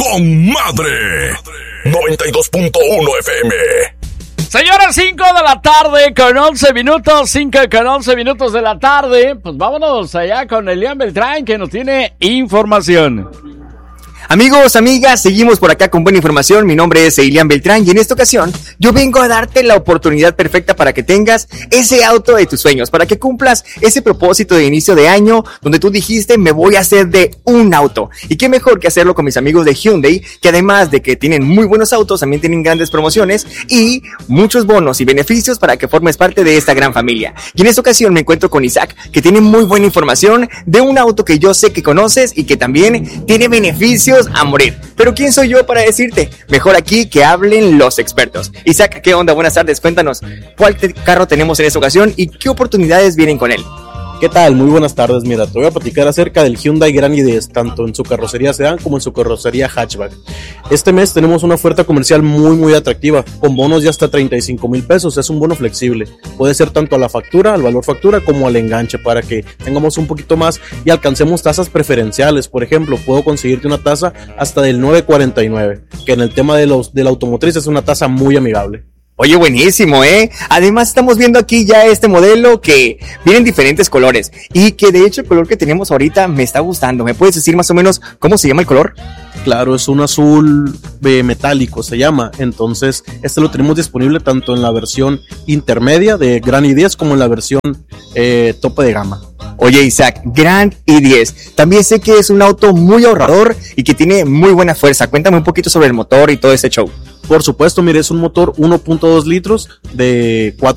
con madre. 92.1 FM. Señoras, 5 de la tarde con 11 minutos, 5 con 11 minutos de la tarde. Pues vámonos allá con Elian Beltrán, que nos tiene información. Amigos, amigas, seguimos por acá con buena información. Mi nombre es Elian Beltrán y en esta ocasión yo vengo a darte la oportunidad perfecta para que tengas ese auto de tus sueños, para que cumplas ese propósito de inicio de año donde tú dijiste me voy a hacer de un auto. Y qué mejor que hacerlo con mis amigos de Hyundai, que además de que tienen muy buenos autos, también tienen grandes promociones y muchos bonos y beneficios para que formes parte de esta gran familia. Y en esta ocasión me encuentro con Isaac, que tiene muy buena información de un auto que yo sé que conoces y que también tiene beneficios a morir. Pero ¿quién soy yo para decirte? Mejor aquí que hablen los expertos. Isaac, ¿qué onda? Buenas tardes, cuéntanos, ¿cuál carro tenemos en esta ocasión y qué oportunidades vienen con él? ¿Qué tal? Muy buenas tardes. Mira, te voy a platicar acerca del Hyundai Grand i10, tanto en su carrocería sedán como en su carrocería hatchback. Este mes tenemos una oferta comercial muy atractiva, con bonos de hasta 35,000 pesos. Es un bono flexible. Puede ser tanto a la factura, al valor factura, como al enganche, para que tengamos un poquito más y alcancemos tasas preferenciales. Por ejemplo, puedo conseguirte una tasa hasta del 9.49, que en el tema de la automotriz es una tasa muy amigable. Oye, buenísimo, ¿eh? Además estamos viendo aquí ya este modelo que viene en diferentes colores y que de hecho el color que tenemos ahorita me está gustando. ¿Me puedes decir más o menos cómo se llama el color? Claro, es un azul metálico, se llama. Entonces, este lo tenemos disponible tanto en la versión intermedia de Grand i10 como en la versión tope de gama. Oye, Isaac, Grand i10. También sé que es un auto muy ahorrador y que tiene muy buena fuerza. Cuéntame un poquito sobre el motor y todo ese show. Por supuesto, mire, es un motor 1.2 litros de 4